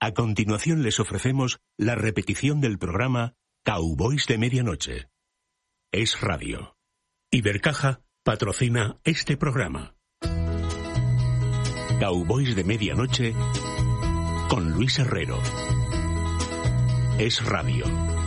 A continuación les ofrecemos la repetición del programa Cowboys de Medianoche. Es Radio. Ibercaja patrocina este programa. Cowboys de Medianoche con Luis Herrero. Es Radio.